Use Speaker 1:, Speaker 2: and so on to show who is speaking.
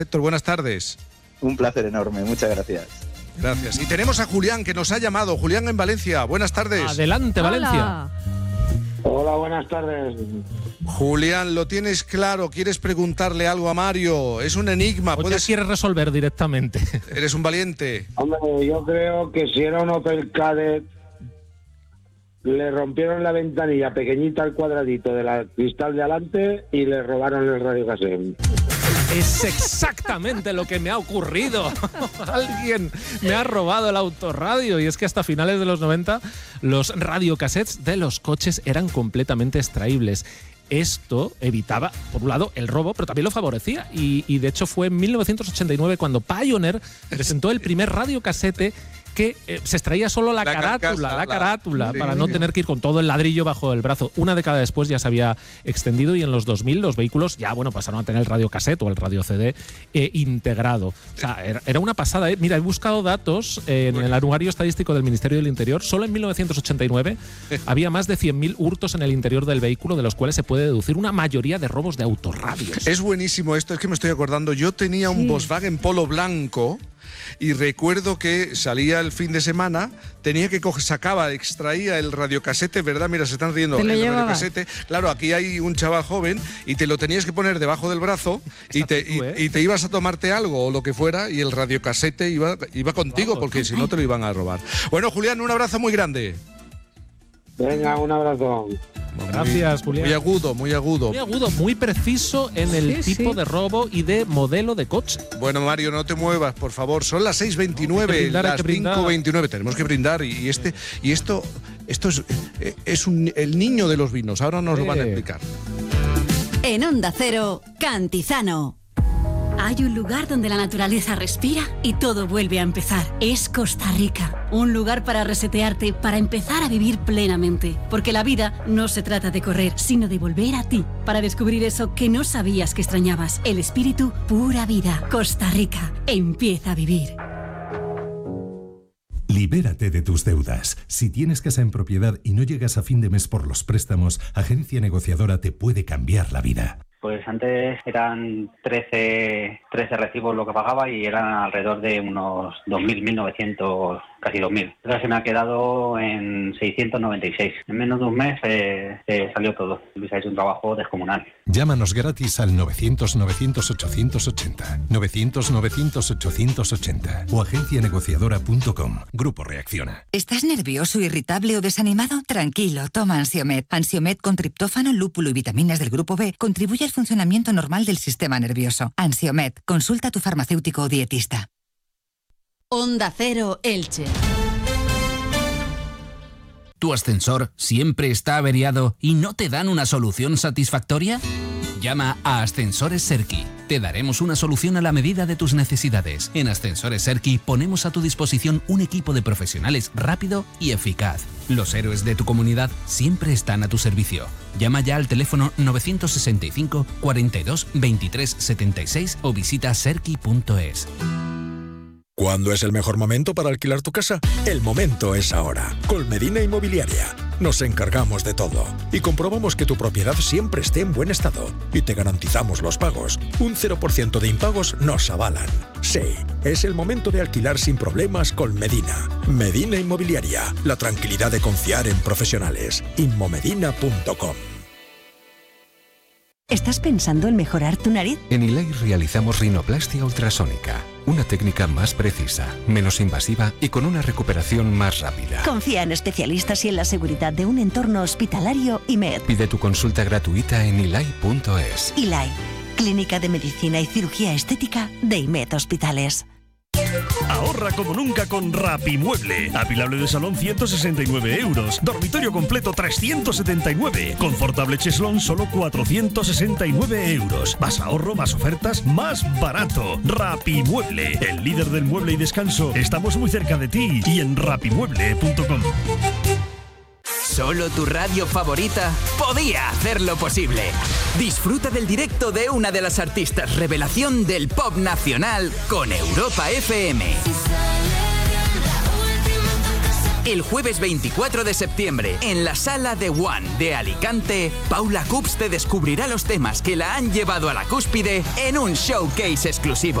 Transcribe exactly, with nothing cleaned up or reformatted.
Speaker 1: Héctor, buenas tardes.
Speaker 2: Un placer enorme, muchas gracias.
Speaker 1: Gracias. Y tenemos a Julián, que nos ha llamado. Julián en Valencia, buenas tardes.
Speaker 3: Adelante, Valencia.
Speaker 4: Hola, buenas tardes.
Speaker 1: Julián, ¿lo tienes claro? ¿Quieres preguntarle algo a Mario? Es un enigma.
Speaker 3: ¿O ya
Speaker 1: ¿Puedes...
Speaker 3: quieres resolver directamente?
Speaker 1: Eres un valiente.
Speaker 4: Hombre, yo creo que si era un Opel Kadett, le rompieron la ventanilla pequeñita al cuadradito de la cristal de adelante y le robaron el radiocassette.
Speaker 3: Es exactamente lo que me ha ocurrido. Alguien me ha robado el autorradio. Y es que hasta finales de los noventa los radiocassettes de los coches eran completamente extraíbles. Esto evitaba, por un lado, el robo, pero también lo favorecía. Y, y de hecho fue en mil novecientos ochenta y nueve cuando Pioneer presentó el primer radiocassette que eh, se extraía solo la, la carátula, carcasa, la carátula, la... para no tener que ir con todo el ladrillo bajo el brazo. Una década después ya se había extendido y en los dos mil los vehículos ya, bueno, pasaron a tener el radiocassette o el radio C D eh, integrado. O sea, era, era una pasada. ¿eh? Mira, he buscado datos eh, en el anuario estadístico del Ministerio del Interior. Solo en mil novecientos ochenta y nueve había más de cien mil hurtos en el interior del vehículo, de los cuales se puede deducir una mayoría de robos de autorradios.
Speaker 1: Es buenísimo esto, es que me estoy acordando. Yo tenía un sí. Volkswagen Polo blanco. Y recuerdo que salía el fin de semana, tenía que coger, sacaba, extraía el radiocassette, ¿verdad? Mira, se están riendo.
Speaker 5: ¿Te lo
Speaker 1: el
Speaker 5: llevabas?
Speaker 1: radiocassette. Claro, aquí hay un chaval joven y te lo tenías que poner debajo del brazo y te, tú, ¿eh? y, y te ibas a tomarte algo o lo que fuera y el radiocassette iba, iba contigo, vamos, porque si no te lo iban a robar. Bueno, Julián, un abrazo muy grande.
Speaker 4: Venga, un abrazo.
Speaker 3: Gracias, Julián.
Speaker 1: Muy agudo, muy agudo.
Speaker 3: Muy agudo, muy preciso en el
Speaker 5: sí,
Speaker 3: tipo
Speaker 5: sí.
Speaker 3: de robo y de modelo de coche.
Speaker 1: Bueno, Mario, no te muevas, por favor. Son las seis veintinueve,
Speaker 3: brindar,
Speaker 1: las cinco veintinueve. Tenemos que brindar y este y esto esto es, es un, el niño de los vinos. Ahora nos eh. lo van a explicar.
Speaker 6: En Onda Cero, Cantizano. Hay un lugar donde la naturaleza respira y todo vuelve a empezar. Es Costa Rica. Un lugar para resetearte, para empezar a vivir plenamente. Porque la vida no se trata de correr, sino de volver a ti. Para descubrir eso que no sabías que extrañabas. El espíritu pura vida. Costa Rica. Empieza a vivir.
Speaker 7: Libérate de tus deudas. Si tienes casa en propiedad y no llegas a fin de mes por los préstamos, Agencia Negociadora te puede cambiar la vida.
Speaker 8: Pues antes eran trece, trece recibos lo que pagaba y eran alrededor de unos dos mil, mil novecientos, casi dos mil. Ahora se me ha quedado en seiscientos noventa y seis. En menos de un mes eh, eh, salió todo. Luis ha hecho un trabajo descomunal.
Speaker 7: Llámanos gratis al novecientos, novecientos, ochocientos ochenta, novecientos, novecientos, ochocientos ochenta o agencia negociadora punto com. Grupo Reacciona.
Speaker 9: ¿Estás nervioso, irritable o desanimado? Tranquilo, toma Ansiomed. Ansiomed con triptófano, lúpulo y vitaminas del grupo B contribuye al funcionamiento normal del sistema nervioso. Ansiomed, consulta a tu farmacéutico o dietista.
Speaker 6: Onda Cero, Elche.
Speaker 10: ¿Tu ascensor siempre está averiado y no te dan una solución satisfactoria? Llama a Ascensores Serki. Te daremos una solución a la medida de tus necesidades. En Ascensores Serki ponemos a tu disposición un equipo de profesionales rápido y eficaz. Los héroes de tu comunidad siempre están a tu servicio. Llama ya al teléfono novecientos sesenta y cinco, cuarenta y dos, veintitrés, setenta y seis o visita serki punto es.
Speaker 11: ¿Cuándo es el mejor momento para alquilar tu casa? El momento es ahora. Colmedina Inmobiliaria. Nos encargamos de todo y comprobamos que tu propiedad siempre esté en buen estado y te garantizamos los pagos. Un cero por ciento de impagos nos avalan. Sí, es el momento de alquilar sin problemas con Medina. Medina Inmobiliaria. La tranquilidad de confiar en profesionales. inmomedina punto com.
Speaker 12: ¿Estás pensando en mejorar tu nariz?
Speaker 13: En Ilay realizamos rinoplastia ultrasónica, una técnica más precisa, menos invasiva y con una recuperación más rápida.
Speaker 12: Confía en especialistas y en la seguridad de un entorno hospitalario I M E D.
Speaker 13: Pide tu consulta gratuita en ilay punto es.
Speaker 12: Ilay, Clínica de Medicina y Cirugía Estética de I M E D Hospitales.
Speaker 14: Ahorra como nunca con Rapimueble. Apilable de salón ciento sesenta y nueve euros. Dormitorio completo trescientos setenta y nueve. Confortable cheslón solo cuatrocientos sesenta y nueve euros. Más ahorro, más ofertas, más barato. Rapimueble, el líder del mueble y descanso. Estamos muy cerca de ti y en rapimueble punto com.
Speaker 15: Solo tu radio favorita podía hacerlo posible. Disfruta del directo de una de las artistas revelación del pop nacional con Europa F M. El jueves veinticuatro de septiembre, en la Sala de One de Alicante, Paula Cups te descubrirá los temas que la han llevado a la cúspide en un showcase exclusivo.